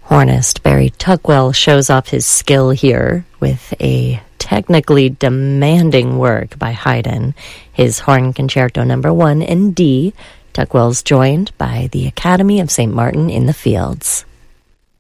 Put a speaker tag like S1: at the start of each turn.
S1: Hornist Barry Tuckwell shows off his skill here with a technically demanding work by Haydn, his Horn Concerto No. 1 in D. Tuckwell's joined by the Academy of St. Martin in the Fields.